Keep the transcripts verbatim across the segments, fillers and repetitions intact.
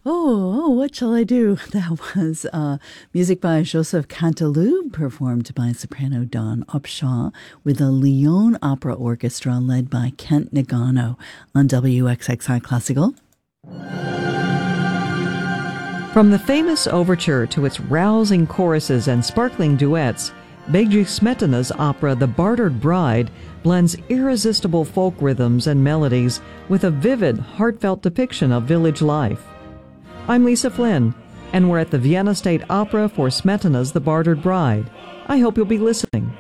Oh, oh, what shall I do? That was uh, music by Joseph Canteloup, performed by soprano Dawn Upshaw with the Lyon Opera Orchestra led by Kent Nagano on W X X I Classical. From the famous overture to its rousing choruses and sparkling duets, Bedřich Smetana's opera The Bartered Bride blends irresistible folk rhythms and melodies with a vivid, heartfelt depiction of village life. I'm Lisa Flynn, and we're at the Vienna State Opera for Smetana's The Bartered Bride. I hope you'll be listening.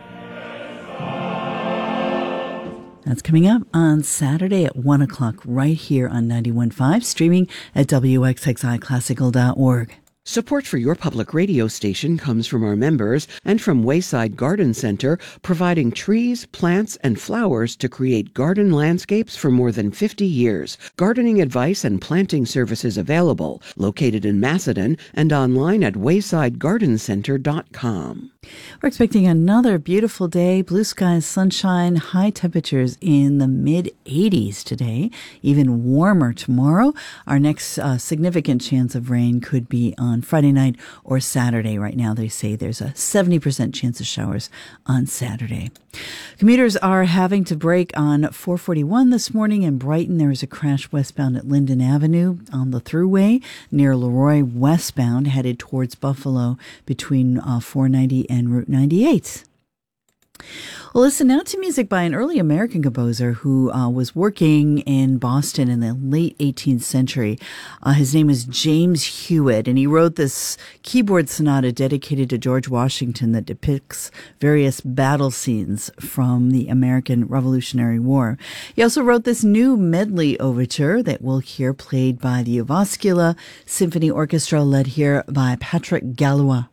That's coming up on Saturday at one o'clock right here on ninety-one point five, streaming at W X X I classical dot org. Support for your public radio station comes from our members and from Wayside Garden Center, providing trees, plants, and flowers to create garden landscapes for more than fifty years. Gardening advice and planting services available, located in Macedon and online at wayside garden center dot com. We're expecting another beautiful day, blue skies, sunshine, high temperatures in the mid eighties today, even warmer tomorrow. Our next uh, significant chance of rain could be on Friday night or Saturday. Right now they say there's a seventy percent chance of showers on Saturday. Commuters are having to brake on four forty-one this morning in Brighton. There was a crash westbound at Linden Avenue on the thruway near Leroy westbound, headed towards Buffalo between uh, four ninety and Route ninety-eight. Well, listen now to music by an early American composer who uh, was working in Boston in the late eighteenth century. Uh, his name is James Hewitt, and he wrote this keyboard sonata dedicated to George Washington that depicts various battle scenes from the American Revolutionary War. He also wrote this new medley overture that we'll hear played by the Uvascula Symphony Orchestra, led here by Patrick Gallois.